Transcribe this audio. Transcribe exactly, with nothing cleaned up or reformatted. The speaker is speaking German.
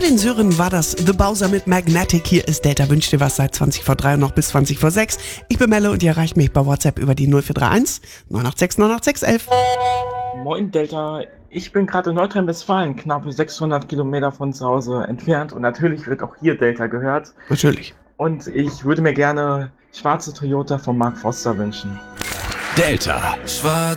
den Syren war das The Bowser mit Magnetic. Hier ist Delta Wünsch dir was seit zwanzig vor drei und noch bis zwanzig vor sechs. Ich bin Melle und ihr erreicht mich bei WhatsApp über die null vier drei eins neun acht sechs neun acht sechs elf. Moin Delta, ich bin gerade in Nordrhein-Westfalen, knapp sechshundert Kilometer von zu Hause entfernt und natürlich wird auch hier Delta gehört. Natürlich. Und ich würde mir gerne schwarze Toyota von Mark Foster wünschen. Delta. Schwarz.